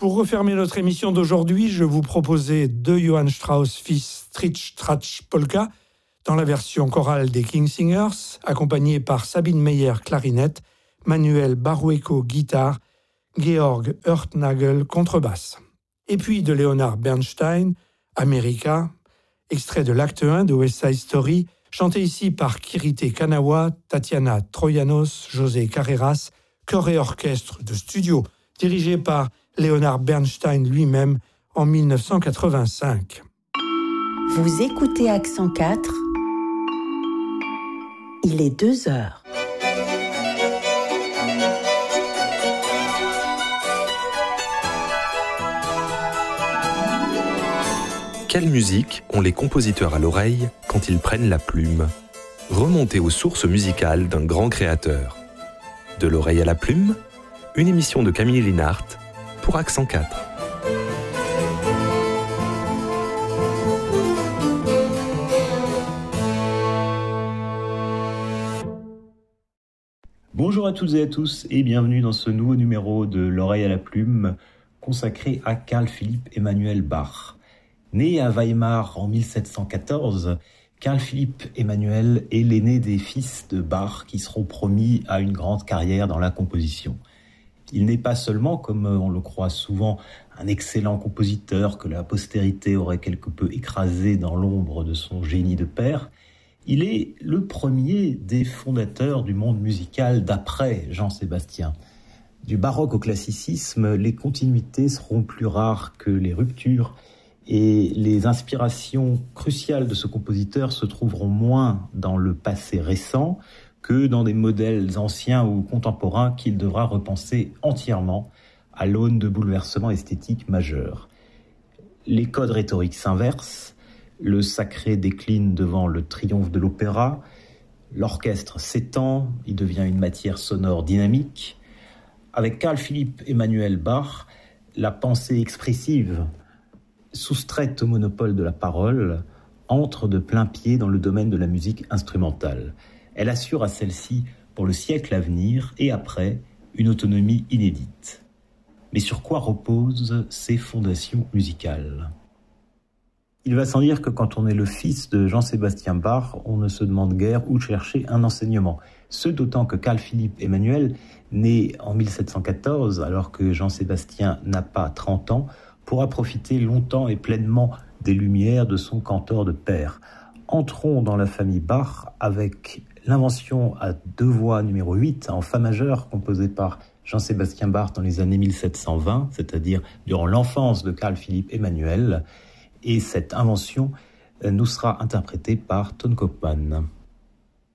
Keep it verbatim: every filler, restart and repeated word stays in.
Pour refermer notre émission d'aujourd'hui, je vous proposais de Johann Strauss fils Tritsch Tratsch Polka dans la version chorale des King Singers, accompagnée par Sabine Meyer clarinette, Manuel Barueco guitare, Georg Hörtnagel contrebasse. Et puis de Leonard Bernstein, America, extrait de l'acte un de West Side Story, chanté ici par Kirite Kanawa, Tatiana Troyanos, José Carreras, chœur et orchestre de studio, dirigé par Leonard Bernstein lui-même en mille neuf cent quatre-vingt-cinq. Vous écoutez Accent quatre, il est deux heures. Quelle musique ont les compositeurs à l'oreille quand ils prennent la plume ? Remontez aux sources musicales d'un grand créateur. De l'oreille à la plume, une émission de Camille Linhart pour Accent quatre. Bonjour à toutes et à tous et bienvenue dans ce nouveau numéro de l'oreille à la plume consacré à Carl Philipp Emanuel Bach. Né à Weimar en mille sept cent quatorze, Carl Philipp Emanuel est l'aîné des fils de Bach qui seront promis à une grande carrière dans la composition. Il n'est pas seulement, comme on le croit souvent, un excellent compositeur que la postérité aurait quelque peu écrasé dans l'ombre de son génie de père. Il est le premier des fondateurs du monde musical d'après Jean-Sébastien. Du baroque au classicisme, les continuités seront plus rares que les ruptures et les inspirations cruciales de ce compositeur se trouveront moins dans le passé récent que dans des modèles anciens ou contemporains qu'il devra repenser entièrement à l'aune de bouleversements esthétiques majeurs. Les codes rhétoriques s'inversent, le sacré décline devant le triomphe de l'opéra, l'orchestre s'étend, il devient une matière sonore dynamique. Avec Carl Philipp Emanuel Bach, la pensée expressive, soustraite au monopole de la parole, entre de plein pied dans le domaine de la musique instrumentale. Elle assure à celle-ci, pour le siècle à venir et après, une autonomie inédite. Mais sur quoi reposent ces fondations musicales ? Il va sans dire que quand on est le fils de Jean-Sébastien Bach, on ne se demande guère où chercher un enseignement. Ce d'autant que Carl Philipp Emanuel, né en mille sept cent quatorze, alors que Jean-Sébastien n'a pas trente ans, pourra profiter longtemps et pleinement des lumières de son cantor de père. Entrons dans la famille Bach avec l'invention à deux voix numéro huit en fa majeur composée par Jean-Sébastien Bach dans les années mille sept cent vingt, c'est-à-dire durant l'enfance de Carl Philipp Emanuel. Et cette invention nous sera interprétée par Ton Koopman.